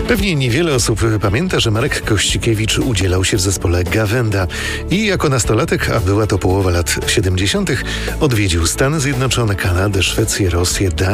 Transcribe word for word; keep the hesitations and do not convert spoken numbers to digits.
Pewnie niewiele osób pamięta, że Marek Kościkiewicz udzielał się w zespole Gawenda i jako nastolatek, a była to połowa lat siedemdziesiątych, odwiedził Stany Zjednoczone, Kanadę, Szwecję, Rosję, Danię,